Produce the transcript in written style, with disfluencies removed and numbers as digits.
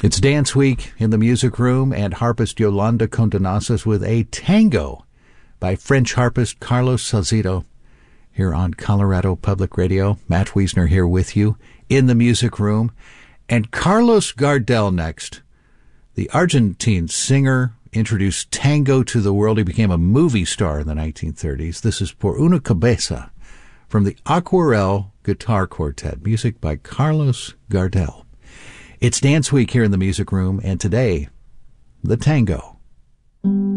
It's Dance Week in the Music Room, and harpist Yolanda Condenazas with a tango by French harpist Carlos Salcedo here on Colorado Public Radio. Matt Wiesner here with you in the Music Room. And Carlos Gardel next. The Argentine singer introduced tango to the world. He became a movie star in the 1930s. This is Por una Cabeza from the Aquarel Guitar Quartet, music by Carlos Gardel. It's Dance Week here in the Music Room, and today, the tango.